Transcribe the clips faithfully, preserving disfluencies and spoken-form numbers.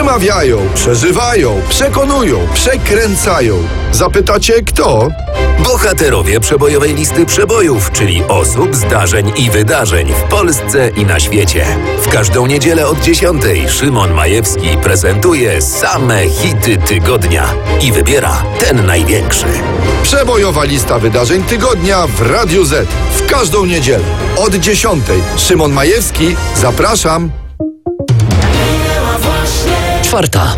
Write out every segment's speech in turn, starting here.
Przemawiają, przeżywają, przekonują, przekręcają. Zapytacie kto? Bohaterowie przebojowej listy przebojów, czyli osób, zdarzeń i wydarzeń w Polsce i na świecie. W każdą niedzielę od dziesiątej Szymon Majewski prezentuje same hity tygodnia i wybiera ten największy. Przebojowa lista wydarzeń tygodnia w Radiu Z. W każdą niedzielę od dziesiątej. Szymon Majewski, zapraszam. Czwarta.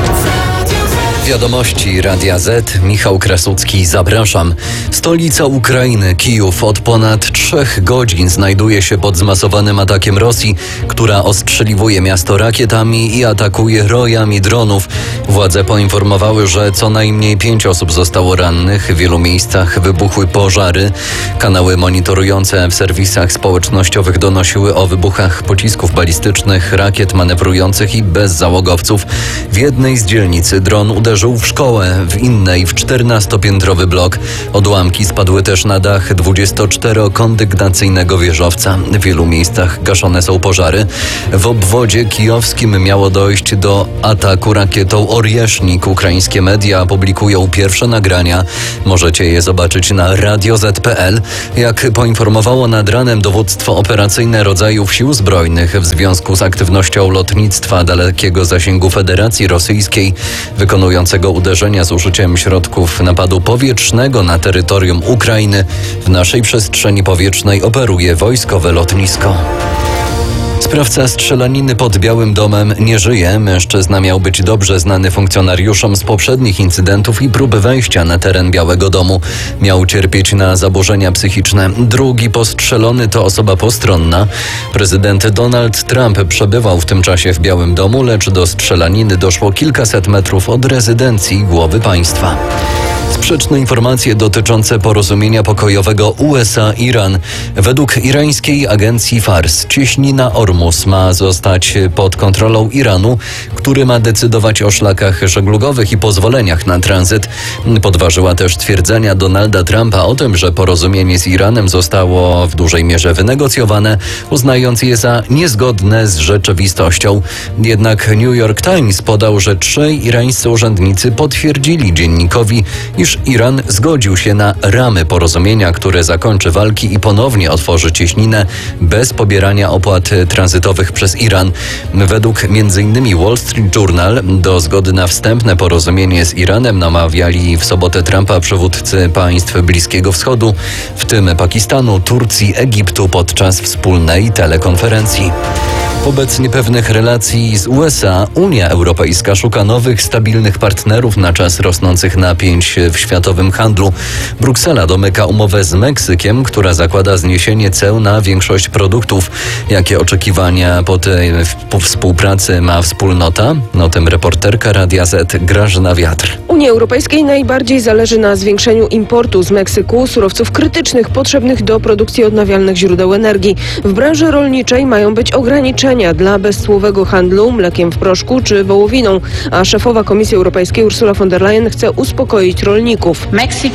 Wiadomości Radia Z. Michał Krasucki, zapraszam. Stolica Ukrainy, Kijów, od ponad trzech godzin znajduje się pod zmasowanym atakiem Rosji, która ostrzeliwuje miasto rakietami i atakuje rojami dronów. Władze poinformowały, że co najmniej pięć osób zostało rannych. W wielu miejscach wybuchły pożary. Kanały monitorujące w serwisach społecznościowych donosiły o wybuchach pocisków balistycznych, rakiet manewrujących i bezzałogowców. W jednej z dzielnicy dron uderzył w szkołę, w innej w czternastopiętrowy blok. Odłamki spadły też na dach dwudziestoczterokondygnacyjnego wieżowca. W wielu miejscach gaszone są pożary. W obwodzie kijowskim miało dojść do ataku rakietą Orjesznik. Ukraińskie media publikują pierwsze nagrania. Możecie je zobaczyć na radio zet kropka pe el. Jak poinformowało nad ranem dowództwo operacyjne rodzajów sił zbrojnych, w związku z aktywnością lotnictwa dalekiego zasięgu Federacji Rosyjskiej, wykonującego uderzenia z użyciem środków napadu powietrznego na terytorium Ukrainy, w naszej przestrzeni powietrznej operuje wojskowe lotnisko. Sprawca strzelaniny pod Białym Domem nie żyje. Mężczyzna miał być dobrze znany funkcjonariuszom z poprzednich incydentów i prób wejścia na teren Białego Domu. Miał cierpieć na zaburzenia psychiczne. Drugi postrzelony to osoba postronna. Prezydent Donald Trump przebywał w tym czasie w Białym Domu, lecz do strzelaniny doszło kilkaset metrów od rezydencji głowy państwa. Sprzeczne informacje dotyczące porozumienia pokojowego U S A-Iran. Według irańskiej agencji Fars cieśnina Ormus ma zostać pod kontrolą Iranu, który ma decydować o szlakach żeglugowych i pozwoleniach na tranzyt. Podważyła też twierdzenia Donalda Trumpa o tym, że porozumienie z Iranem zostało w dużej mierze wynegocjowane, uznając je za niezgodne z rzeczywistością. Jednak New York Times podał, że trzej irańscy urzędnicy potwierdzili dziennikowi, iż Iran zgodził się na ramy porozumienia, które zakończy walki i ponownie otworzy cieśninę bez pobierania opłat tranzytowych przez Iran. Według między innymi Wall Street Journal do zgody na wstępne porozumienie z Iranem namawiali w sobotę Trumpa przywódcy państw Bliskiego Wschodu, w tym Pakistanu, Turcji, Egiptu, podczas wspólnej telekonferencji. Wobec niepewnych relacji z U S A, Unia Europejska szuka nowych, stabilnych partnerów na czas rosnących napięć w światowym handlu. Bruksela domyka umowę z Meksykiem, która zakłada zniesienie ceł na większość produktów. Jakie oczekiwania po tej współpracy ma wspólnota? O tym reporterka Radia Z Grażyna Wiatr. Unii Europejskiej najbardziej zależy na zwiększeniu importu z Meksyku surowców krytycznych potrzebnych do produkcji odnawialnych źródeł energii. W branży rolniczej mają być ograniczenia dla bezcłowego handlu mlekiem w proszku czy wołowiną, a szefowa Komisji Europejskiej Ursula von der Leyen chce uspokoić rolników.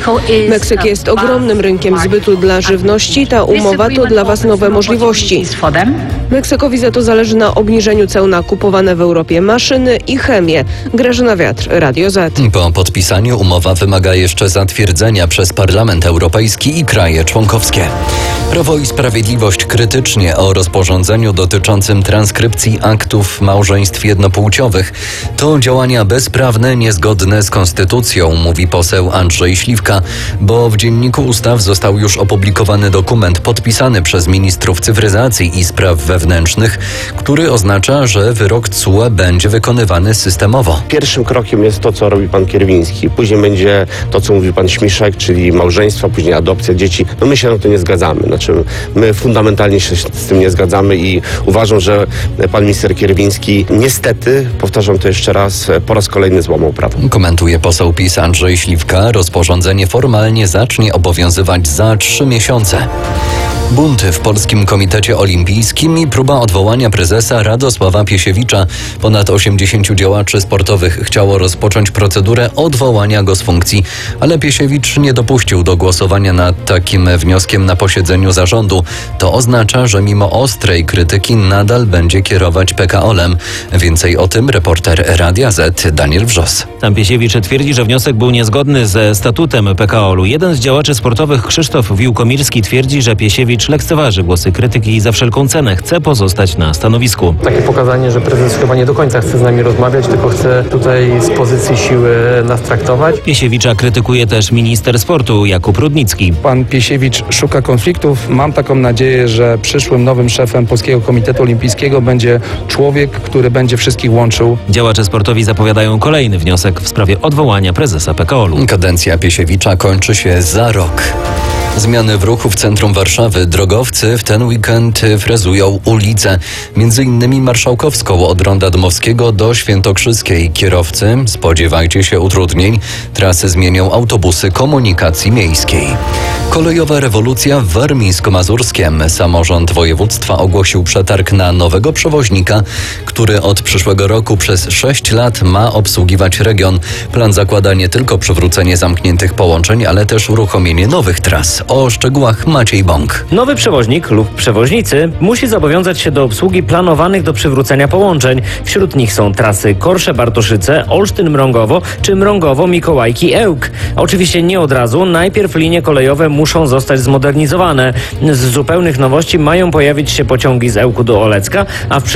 Meksyk jest ogromnym rynkiem zbytu dla żywności. Ta umowa to dla Was nowe możliwości. Meksykowi za to zależy na obniżeniu ceł na kupowane w Europie maszyny i chemię. Grażyna Wiatr, Radio Z. Po podpisaniu umowa wymaga jeszcze zatwierdzenia przez Parlament Europejski i kraje członkowskie. Prawo i Sprawiedliwość krytycznie o rozporządzeniu dotyczącym transkrypcji aktów małżeństw jednopłciowych. To działania bezprawne, niezgodne z konstytucją, mówi poseł Andrzej Śliwka, bo w Dzienniku Ustaw został już opublikowany dokument podpisany przez ministrów cyfryzacji i spraw wewnętrznych, który oznacza, że wyrok C U E będzie wykonywany systemowo. Pierwszym krokiem jest to, co robi pan Kierwiński. Później będzie to, co mówi pan Śmiszek, czyli małżeństwa, później adopcja dzieci. No my się na to nie zgadzamy. Znaczy my fundamentalnie się z tym nie zgadzamy i uważam, że pan minister Kierwiński niestety, powtarzam to jeszcze raz, po raz kolejny złamał prawo. Komentuje poseł PiS Andrzej Śliwka. Rozporządzenie formalnie zacznie obowiązywać za trzy miesiące. Bunty w Polskim Komitecie Olimpijskim i próba odwołania prezesa Radosława Piesiewicza. Ponad osiemdziesięciu działaczy sportowych chciało rozpocząć procedurę odwołania go z funkcji, ale Piesiewicz nie dopuścił do głosowania nad takim wnioskiem na posiedzeniu zarządu. To oznacza, że mimo ostrej krytyki nadal będzie kierować P K O-lem. Więcej o tym reporter Radia Z Daniel Wrzos. Sam Piesiewicz twierdzi, że wniosek był niezgodny ze statutem P K O-lu. Jeden z działaczy sportowych, Krzysztof Wiłkomirski, twierdzi, że Piesiewicz lekceważy głosy krytyki i za wszelką cenę chce pozostać na stanowisku. Takie pokazanie, że prezes chyba nie do końca chce z nami rozmawiać, tylko chce tutaj z pozycji siły nas traktować. Piesiewicza krytykuje też minister sportu Jakub Rudnicki. Pan Piesiewicz szuka konfliktów. Mam taką nadzieję, że przyszłym nowym szefem Polskiego Komitetu Olimpijskiego będzie człowiek, który będzie wszystkich łączył. Działacze sportowi zapowiadają kolejny wniosek w sprawie odwołania prezesa P K O-lu. Kadencja Piesiewicza kończy się za rok. Zmiany w ruchu w centrum Warszawy. Drogowcy w ten weekend frezują ulice. Między innymi Marszałkowską od Ronda Dmowskiego do Świętokrzyskiej. Kierowcy, spodziewajcie się utrudnień. Trasy zmienią autobusy komunikacji miejskiej. Kolejowa rewolucja w Warmińsko-Mazurskiem. Samorząd województwa ogłosił przetarg na nowego przewoźnika, który od przyszłego roku przez sześć lat ma obsługiwać region. Plan zakłada nie tylko przywrócenie zamkniętych połączeń, ale też uruchomienie nowych tras. O szczegółach Maciej Bąk. Nowy przewoźnik lub przewoźnicy musi zobowiązać się do obsługi planowanych do przywrócenia połączeń. Wśród nich są trasy Korsze-Bartoszyce, Olsztyn-Mrągowo czy Mrągowo-Mikołajki-Ełk. Oczywiście nie od razu. Najpierw linie kolejowe muszą zostać zmodernizowane. Z zupełnych nowości mają pojawić się pociągi z Ełku do Olecka, a w